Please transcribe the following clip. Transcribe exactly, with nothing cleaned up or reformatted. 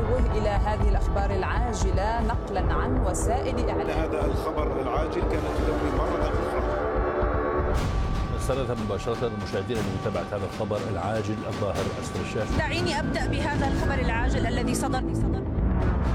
ننوه إلى هذه الأخبار العاجلة نقلا عن وسائل إعلام. هذا الخبر العاجل كانت تدوي مرة أخرى. نستند مباشرة المشاهدين لمتابعة هذا الخبر العاجل الظاهر أسفل الشاشة. دعيني أبدأ بهذا الخبر العاجل الذي صدر